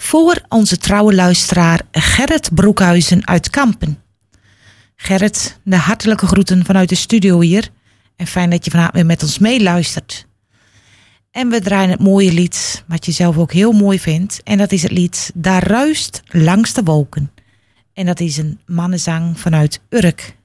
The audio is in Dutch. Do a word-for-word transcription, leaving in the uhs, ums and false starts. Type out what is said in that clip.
voor onze trouwe luisteraar Gerrit Broekhuizen uit Kampen. Gerrit, de hartelijke groeten vanuit de studio hier. En fijn dat je vanavond weer met ons meeluistert. En we draaien het mooie lied, wat je zelf ook heel mooi vindt. En dat is het lied Daar ruist langs de wolken. En dat is een mannenzang vanuit Urk.